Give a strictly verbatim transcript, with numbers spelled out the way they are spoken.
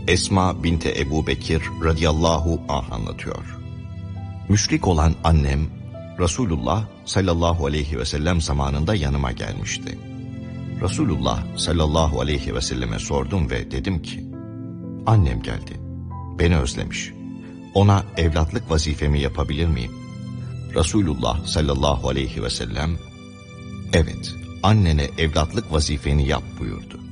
Esma binti Ebu Bekir radıyallahu anh anlatıyor. Müşrik olan annem, Resulullah sallallahu aleyhi ve sellem zamanında yanıma gelmişti. Resulullah sallallahu aleyhi ve selleme sordum ve dedim ki, annem geldi, beni özlemiş, ona evlatlık vazifemi yapabilir miyim? Resulullah sallallahu aleyhi ve sellem, evet, annene evlatlık vazifeni yap buyurdu.